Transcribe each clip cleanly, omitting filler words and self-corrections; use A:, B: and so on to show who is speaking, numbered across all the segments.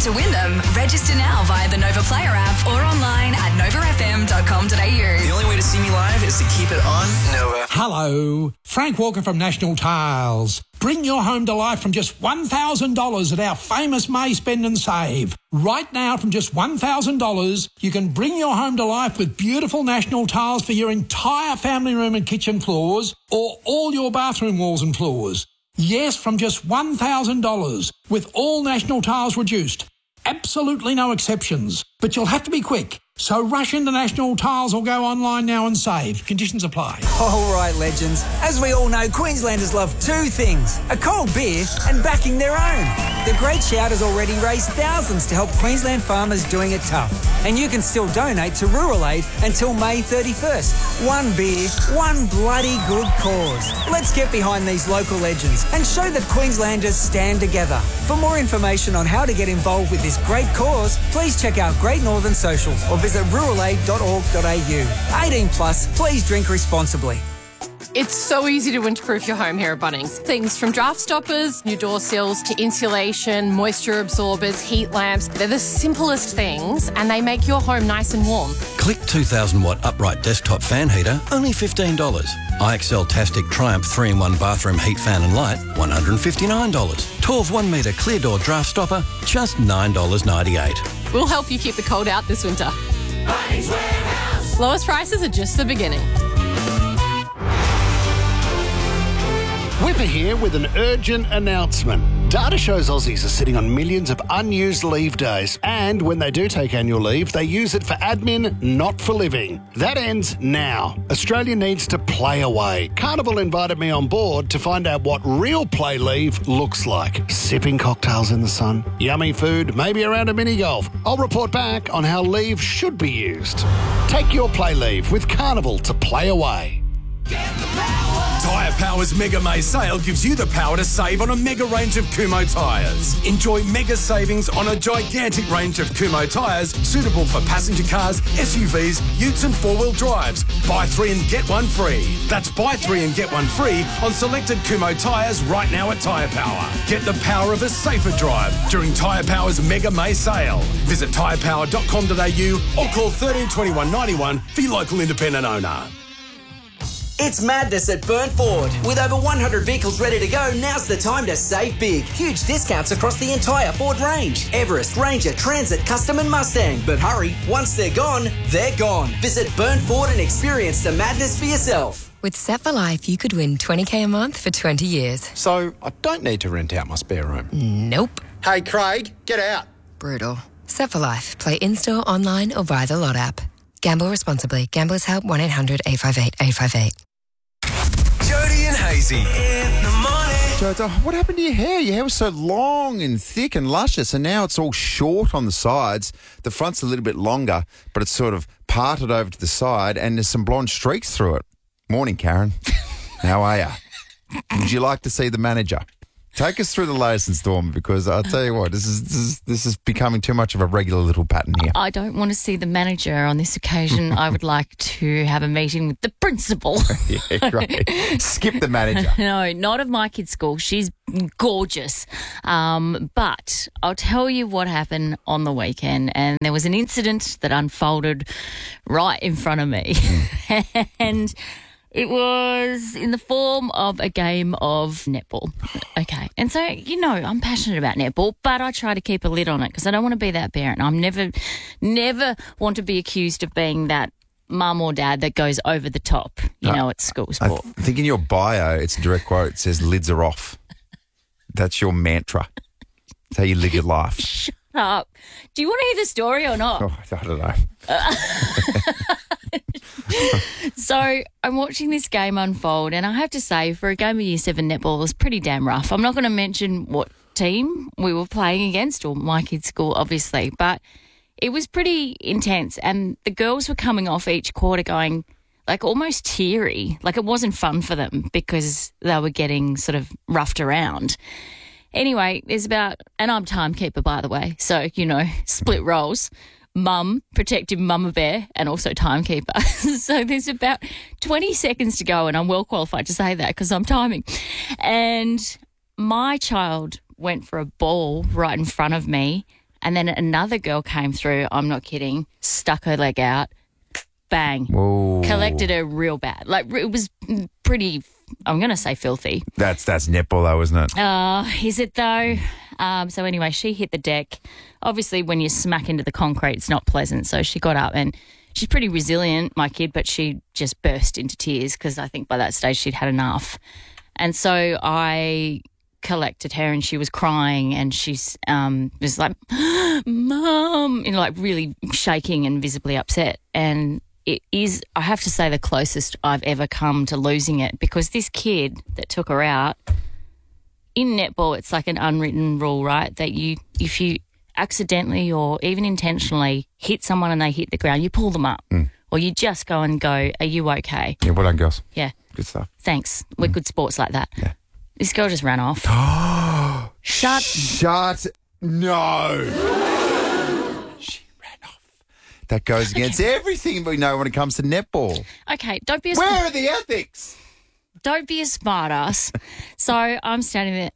A: To win them, register now via the Nova Player app or online at novafm.com.au.
B: The only way to see me live is to keep it on Nova.
C: Hello, Frank Walker from National Tiles. Bring your home to life from just $1,000 at our famous May Spend and Save. Right now, from just $1,000, you can bring your home to life with beautiful National Tiles for your entire family room and kitchen floors or all your bathroom walls and floors. Yes, from just $1,000 with all National Tiles reduced. Absolutely no exceptions. But you'll have to be quick. So rush into National Tiles or go online now and save. Conditions apply.
D: All right, legends. As we all know, Queenslanders love two things: a cold beer and backing their own. The Great Shout has already raised thousands to help Queensland farmers doing it tough. And you can still donate to Rural Aid until May 31st. One beer, one bloody good cause. Let's get behind these local legends and show that Queenslanders stand together. For more information on how to get involved with this great cause, please check out Great Northern Socials or visit ruralaid.org.au. 18 plus, please drink responsibly.
E: It's so easy to winterproof your home here at Bunnings. Things from draft stoppers, new door sills, to insulation, moisture absorbers, heat lamps. They're the simplest things and they make your home nice and warm.
F: Click 2,000 watt upright desktop fan heater, only $15. IXL Tastic Triumph 3-in-1 bathroom heat fan and light, $159. 12 1 metre clear door draft stopper, just $9.98.
E: We'll help you keep the cold out this winter. Bunnings Warehouse. Lowest prices are just the beginning.
G: Whipper here with an urgent announcement. Data shows Aussies are sitting on millions of unused leave days, and when they do take annual leave, they use it for admin, not for living. That ends now. Australia needs to play away. Carnival invited me on board to find out what real play leave looks like. Sipping cocktails in the sun, yummy food, maybe around a mini golf. I'll report back on how leave should be used. Take your play leave with Carnival to play away.
H: Tyre Power's Mega May sale gives you the power to save on a mega range of Kumho tyres. Enjoy mega savings on a gigantic range of Kumho tyres suitable for passenger cars, SUVs, utes and four-wheel drives. Buy 3 and get 1 free. That's buy 3 and get 1 free on selected Kumho tyres right now at Tyre Power. Get the power of a safer drive during Tyre Power's Mega May sale. Visit tyrepower.com.au or call 13 21 91 for your local independent owner.
I: It's madness at Burnt Ford. With over 100 vehicles ready to go, now's the time to save big. Huge discounts across the entire Ford range. Everest, Ranger, Transit, Custom and Mustang. But hurry, once they're gone, they're gone. Visit Burnt Ford and experience the madness for yourself.
J: With Set for Life, you could win $20,000 a month for 20 years.
K: So I don't need to rent out my spare room?
J: Nope.
K: Hey, Craig, get out.
J: Brutal. Set for Life. Play in-store, online or via the Lot app. Gamble responsibly. Gamblers Help 1-800-858-858.
B: Jody and Hazy in the morning.
L: So, what happened to your hair? Your hair was so long and thick and luscious, and now it's all short on the sides. The front's a little bit longer, but it's sort of parted over to the side, and there's some blonde streaks through it. Morning, Karen. How are you? Would you like to see the manager? Take us through the latest instalment, because I'll tell you what, this is becoming too much of a regular little pattern here.
M: I don't want to see the manager on this occasion. I would like to have a meeting with the principal.
L: Yeah, right. Skip the manager.
M: No, not of my kid's school. She's gorgeous. But I'll tell you what happened on the weekend, and there was an incident that unfolded right in front of me. And it was in the form of a game of netball. Okay. And so, you know, I'm passionate about netball, but I try to keep a lid on it because I don't want to be that parent. I'm never want to be accused of being that mum or dad that goes over the top, you know, at school sport.
L: I think in your bio, it's a direct quote. It says, lids are off. That's your mantra. That's how you live your life.
M: Shut up. Do you want to hear the story or not?
L: Oh, I don't know.
M: So I'm watching this game unfold, and I have to say, for a game of Year 7 netball, it was pretty damn rough. I'm not going to mention what team we were playing against, or my kid's school, obviously, but it was pretty intense, and the girls were coming off each quarter going, like, almost teary. Like, it wasn't fun for them because they were getting sort of roughed around. Anyway, there's about, and I'm timekeeper, by the way, so, you know, split roles. Mum, protective mama bear, and also timekeeper. So there's about 20 seconds to go, and I'm well qualified to say that because I'm timing. And my child went for a ball right in front of me, And then another girl came through, I'm not kidding, stuck her leg out, bang,
L: Whoa.
M: collected her real bad. Like, it was pretty, I'm going to say filthy.
L: That's netball though, isn't it?
M: Is it though? So anyway, she hit the deck. Obviously, when you smack into the concrete, it's not pleasant. So she got up and she's pretty resilient, my kid, but she just burst into tears because I think by that stage she'd had enough. And so I collected her and she was crying and she's was like, Mum, like really shaking and visibly upset. And it is, I have to say, the closest I've ever come to losing it, because this kid that took her out, in netball, it's like an unwritten rule, right, that if you accidentally or even intentionally hit someone and they hit the ground, you pull them up. Or you just go and go, are you okay?
L: Yeah, well done, girls.
M: Yeah.
L: Good stuff.
M: Thanks. We're good sports like that.
L: Yeah.
M: This girl just ran off.
L: Shut. No. She ran off. That goes against everything we know when it comes to netball.
M: Okay, don't be a
L: Where are the ethics?
M: Don't be a smartass. So I'm standing there,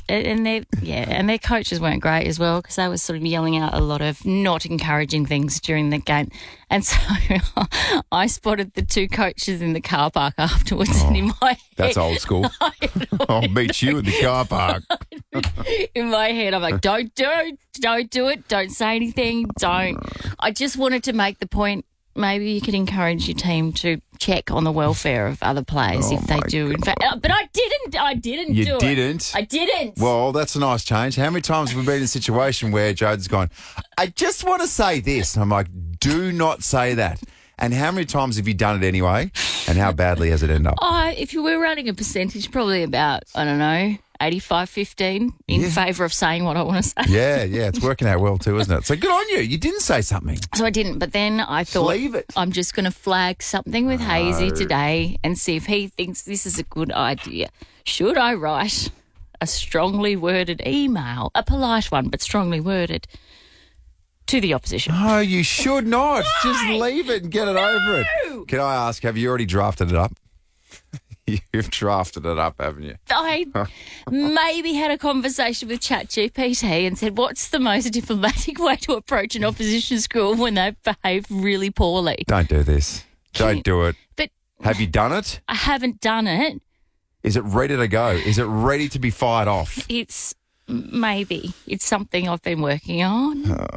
M: and their coaches weren't great as well, because they were sort of yelling out a lot of not encouraging things during the game. And so I spotted the two coaches in the car park afterwards, and in my head,
L: That's old school. I'll meet you in the car park.
M: In my head, I'm like, don't do it, don't say anything, don't. I just wanted to make the point. Maybe you could encourage your team to check on the welfare of other players if they do. In fact, but I didn't
L: You
M: do it.
L: didn't?
M: I didn't.
L: Well, that's a nice change. How many times have we been in a situation where Jode's gone, I just want to say this. And I'm like, do not say that. And how many times have you done it anyway? And how badly has it ended up?
M: If you were running a percentage, probably about, I don't know, 85-15 in favour of saying what I want to say.
L: Yeah, it's working out well too, isn't it? So good on you. You didn't say something.
M: So I didn't, but then I thought,
L: leave it.
M: I'm just going to flag something with Hazy today and see if he thinks this is a good idea. Should I write a strongly worded email, a polite one, but strongly worded, to the opposition?
L: No, you should not. Just leave it and get it over it. Can I ask, have you already drafted it up? You've drafted it up, haven't you?
M: I maybe had a conversation with ChatGPT and said, what's the most diplomatic way to approach an opposition school when they behave really poorly?
L: Don't do this. Don't do it.
M: But
L: have you done it?
M: I haven't done it.
L: Is it ready to go? Is it ready to be fired off?
M: It's something I've been working on.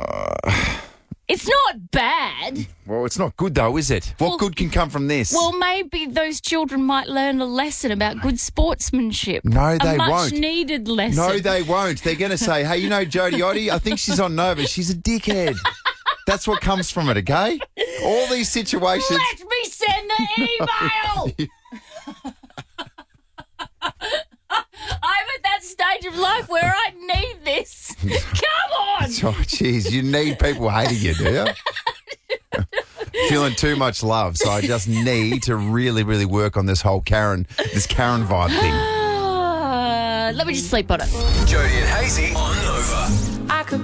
M: It's not bad.
L: Well, it's not good though, is it? What good can come from this?
M: Well, maybe those children might learn a lesson about good sportsmanship.
L: No, they won't.
M: A much-needed lesson.
L: No, they won't. They're going to say, hey, you know Jodie Oddie? I think she's on Nova. She's a dickhead. That's what comes from it, okay? All these situations...
M: Let me send the email! I'm at that stage of life where I need this. Come on!
L: Oh, jeez, you need people hating you, do you? Feeling too much love, so I just need to really, really work on this whole Karen vibe thing.
M: Let me just sleep on it.
B: Jodie and Hazy on Nova.